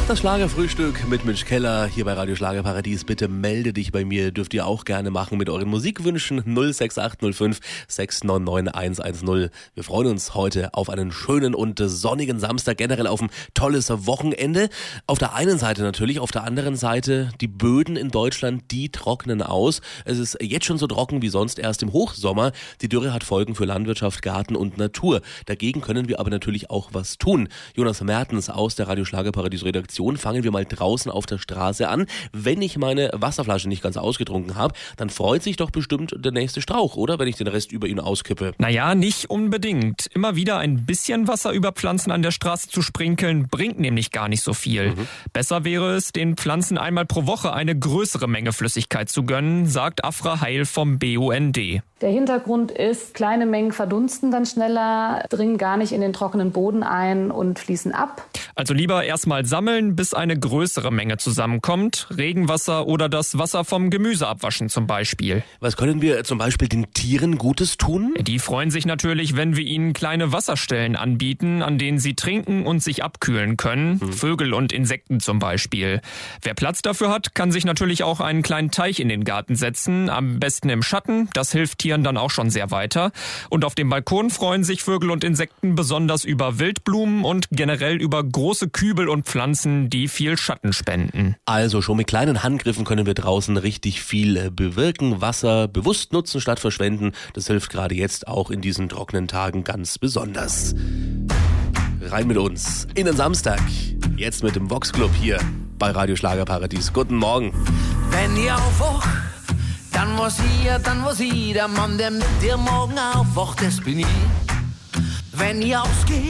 Das Schlagerfrühstück mit Mitch Keller hier bei Radio Schlagerparadies. Bitte melde dich bei mir, dürft ihr auch gerne machen mit euren Musikwünschen 06805 699 110. Wir freuen uns heute auf einen schönen und sonnigen Samstag, generell auf ein tolles Wochenende. Auf der einen Seite natürlich, auf der anderen Seite die Böden in Deutschland, die trocknen aus. Es ist jetzt schon so trocken wie sonst erst im Hochsommer. Die Dürre hat Folgen für Landwirtschaft, Garten und Natur. Dagegen können wir aber natürlich auch was tun. Jonas Mertens aus der Radio Schlagerparadies Redaktion. Fangen wir mal draußen auf der Straße an. Wenn ich meine Wasserflasche nicht ganz ausgetrunken habe, dann freut sich doch bestimmt der nächste Strauch, oder? Wenn ich den Rest über ihn auskippe. Naja, nicht unbedingt. Immer wieder ein bisschen Wasser über Pflanzen an der Straße zu sprinkeln, bringt nämlich gar nicht so viel. Besser wäre es, den Pflanzen einmal pro Woche eine größere Menge Flüssigkeit zu gönnen, sagt Afra Heil vom BUND. Der Hintergrund ist, kleine Mengen verdunsten dann schneller, dringen gar nicht in den trockenen Boden ein und fließen ab. Also lieber erstmal sammeln, bis eine größere Menge zusammenkommt. Regenwasser oder das Wasser vom Gemüse abwaschen zum Beispiel. Was können wir zum Beispiel den Tieren Gutes tun? Die freuen sich natürlich, wenn wir ihnen kleine Wasserstellen anbieten, an denen sie trinken und sich abkühlen können. Vögel und Insekten zum Beispiel. Wer Platz dafür hat, kann sich natürlich auch einen kleinen Teich in den Garten setzen. Am besten im Schatten, das hilft Tieren dann auch schon sehr weiter. Und auf dem Balkon freuen sich Vögel und Insekten besonders über Wildblumen und generell über große Kübel und Pflanzen, die viel Schatten spenden. Also schon mit kleinen Handgriffen können wir draußen richtig viel bewirken. Wasser bewusst nutzen statt verschwenden. Das hilft gerade jetzt auch in diesen trockenen Tagen ganz besonders. Rein mit uns in den Samstag. Jetzt mit dem Vox Club hier bei Radio Schlagerparadies. Guten Morgen. Wenn ihr aufwacht, dann was ich, der Mann, der mit dir morgen aufwacht, das bin ich. Wenn ihr ausgeht,